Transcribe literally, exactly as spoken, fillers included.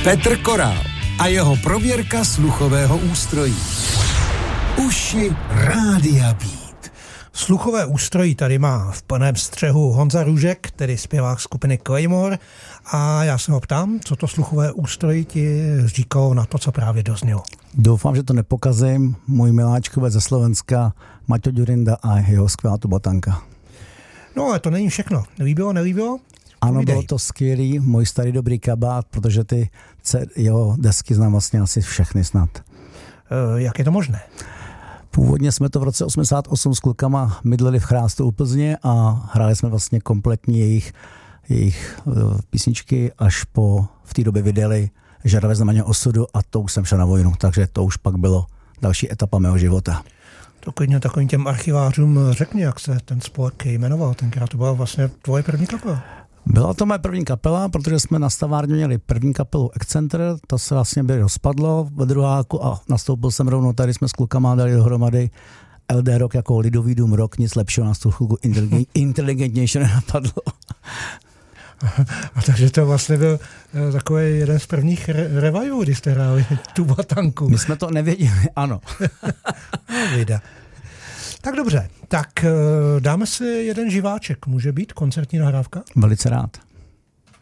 Petr Korál a jeho prověrka sluchového ústrojí. Uši Rádia Beat. Sluchové ústrojí tady má v plném střehu Honza Růžek, tedy zpěvák skupiny Claymore, a já se ho ptám, co to sluchové ústrojí ti říkalo na to, co právě doznělo. Doufám, že to nepokazím. Můj miláčkové ze Slovenska, Maťo Ďurinda a jeho skvělá tubatanka. No ale to není všechno. Nelíbilo, nelíbilo? Ano, Povídej. bylo to skvělý, můj starý dobrý kabát, protože ty jeho desky znám vlastně asi všechny snad. E, jak je to možné? Původně jsme to v roce osmdesát osm s klukama mydlili v Chrástu u Plzně a hráli jsme vlastně kompletní jejich, jejich písničky, až po v té době vydali Žadavé znamení osudu a to už jsem šel na vojnu, takže to už pak bylo další etapa mého života. To klidně takovým těm archivářům řekni, jak se ten spolek jmenoval. Tenkrát to byla vlastně tvoje první kapela. Byla to moje první kapela, protože jsme na Stavárně měli první kapelu Excenter, to se vlastně by rozpadlo ve druháku a nastoupil jsem rovnou, tady jsme s klukama dali dohromady L D Rock jako lidový dům rock, nic lepšího nás tu chvilku inteligent, inteligentnější nenapadlo. A takže to vlastně byl takový jeden z prvních re- revajů, když jste hráli tubatanku. My jsme to nevěděli, ano. Vida. Tak dobře, tak dáme si jeden živáček. Může být koncertní nahrávka? Velice rád.